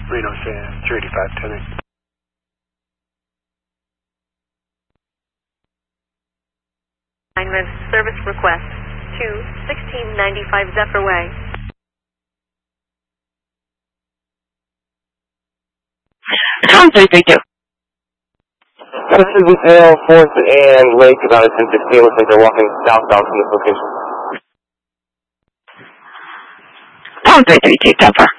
Reno San 385 10. Alignment service request to 1695 Zephyr Way. Tom 332. This is Air Force and Lake about a 1016. Looks like they're walking southbound from this location. Tom 332, Zephyr.